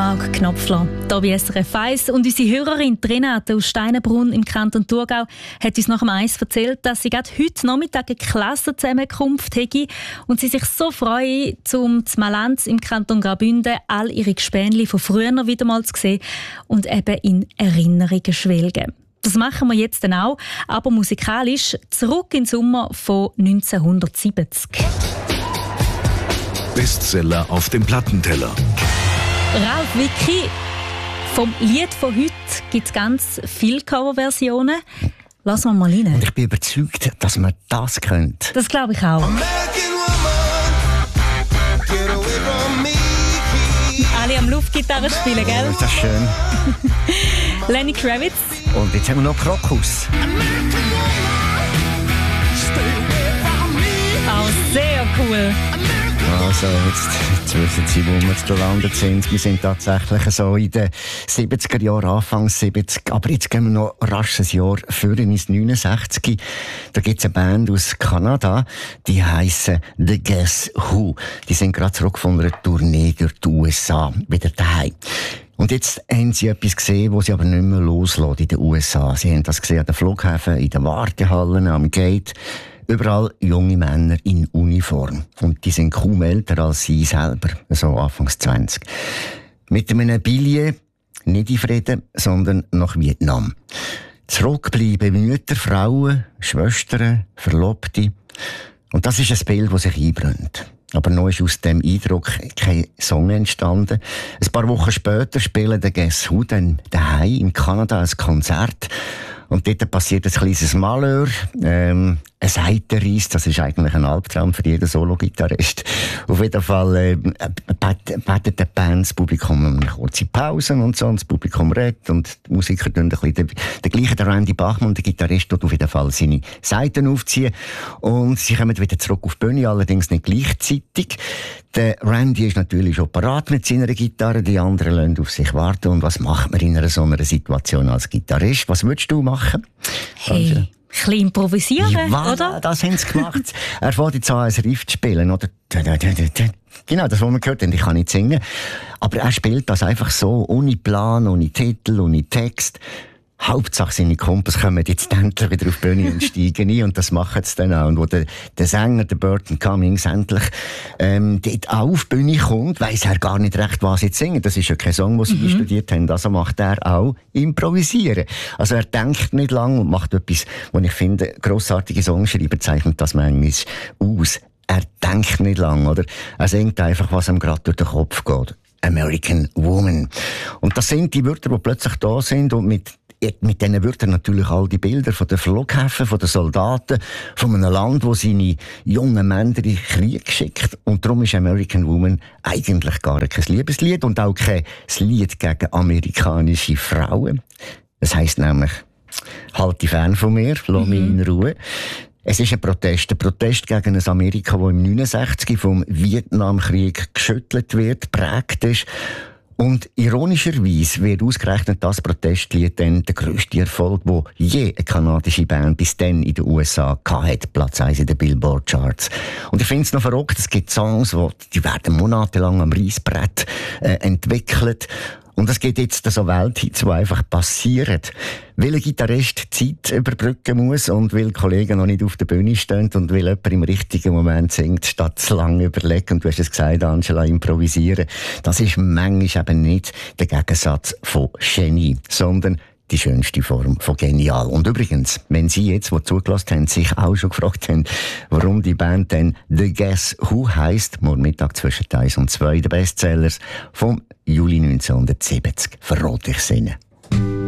Marc Knopfler, hier bei SRF 1. Und unsere Hörerin Renate aus Steinenbrunn im Kanton Thurgau hat uns nach dem Eis erzählt, dass sie gerade heute Nachmittag eine Klassenzusammenkunft hätte und sie sich so freue, zum Malenz im Kanton Graubünden all ihre Gespänli von früher wieder mal zu sehen und eben in Erinnerungen schwelgen. Das machen wir jetzt dann auch, aber musikalisch zurück in den Sommer von 1970. Bestseller auf dem Plattenteller. Ralf Wicki, vom Lied von heute gibt es ganz viele Coverversionen. Lassen wir mal rein. Und ich bin überzeugt, dass man das könnte. Das glaube ich auch. Alle am Luftgitarre spielen, gell? Das ist schön. Lenny Kravitz. Und jetzt haben wir noch Krokus. Auch sehr cool. Also, jetzt wissen Sie, wo wir gelandet sind. Wir sind tatsächlich so in den 70er Jahren, Anfang 70. Aber jetzt gehen wir noch rasch ein Jahr früher ins 69. Da gibt es eine Band aus Kanada, die heissen The Guess Who. Die sind gerade zurück von einer Tournee durch die USA, wieder daheim. Und jetzt haben sie etwas gesehen, was sie aber nicht mehr loslassen in den USA. Sie haben das gesehen an den Flughäfen, in den Wartehallen, am Gate. Überall junge Männer in Uniform. Und die sind kaum älter als sie selber, so Anfangs 20. Mit einem Billet, nicht in Frieden, sondern nach Vietnam. Zurückbleiben Mütter, Frauen, Schwestern, Verlobte. Und das ist ein Bild, das sich einbrennt. Aber noch ist aus dem Eindruck kein Song entstanden. Ein paar Wochen später spielen der Guess Who dann daheim in Kanada ein Konzert. Und dort passiert ein kleines Malheur. Ein Seitenreiss, das ist eigentlich ein Albtraum für jeden Solo-Gitarrist. Auf jeden Fall betet der Band das Publikum eine kurze Pause und so, und das Publikum redet und die Musiker tun ein bisschen der gleiche, der Randy Bachmann, der Gitarrist, tut auf jeden Fall seine Saiten aufziehen und sie kommen wieder zurück auf die Bühne, allerdings nicht gleichzeitig. Der Randy ist natürlich schon parat mit seiner Gitarre, die anderen lassen auf sich warten. Und was macht man in so einer Situation als Gitarrist? Was würdest du machen? Hey, ein bisschen improvisieren, ja, oder? Das haben sie gemacht. Er fährt jetzt an, ein Riff zu spielen, oder? Genau, das, was wir gehört haben, ich kann nicht singen. Aber er spielt das einfach so, ohne Plan, ohne Titel, ohne Text. Hauptsache seine Kumpels kommen jetzt endlich wieder auf die Bühne und steigen ein, und das machen sie dann auch. Und wo der Sänger, der Burton Cummings, endlich dort auch auf die Bühne kommt, weiss er gar nicht recht, was sie singen. Das ist ja kein Song, den sie studiert haben. Also macht er auch improvisieren. Also er denkt nicht lang und macht etwas, was ich finde, grossartige Songschreiber zeichnet das manchmal aus. Er denkt nicht lang, oder? Er singt einfach, was ihm gerade durch den Kopf geht. American Woman. Und das sind die Wörter, die plötzlich da sind, und mit diesen Wörtern natürlich all die Bilder von den Flughäfen, von den Soldaten, von einem Land, wo seine jungen Männer in den Krieg schickt. Und darum ist American Woman eigentlich gar kein Liebeslied und auch kein Lied gegen amerikanische Frauen. Es heisst nämlich, halt dich fern von mir, lass mich in Ruhe. Es ist ein Protest gegen ein Amerika, das im 69 vom Vietnamkrieg geschüttelt wird, geprägt ist. Und ironischerweise wird ausgerechnet das Protestlied dann der grösste Erfolg, den je eine kanadische Band bis dann in den USA hatte. Platz 1 in den Billboard-Charts. Und ich finde es noch verrückt, es gibt Songs, die werden monatelang am Reissbrett entwickelt. Und es gibt jetzt so Welthits, die einfach passieren. Weil ein Gitarrist Zeit überbrücken muss und weil Kollegen noch nicht auf der Bühne stehen und weil jemand im richtigen Moment singt, statt zu lange überlegen. Und du hast es gesagt, Angela, improvisieren. Das ist manchmal eben nicht der Gegensatz von Genie, sondern die schönste Form von genial. Und übrigens, wenn Sie jetzt, die zugelassen haben, sich auch schon gefragt haben, warum die Band dann The Guess Who heisst, morgen Mittag zwischen 1 und 2 der Bestsellers vom Juli 1970, verrate ich es Ihnen.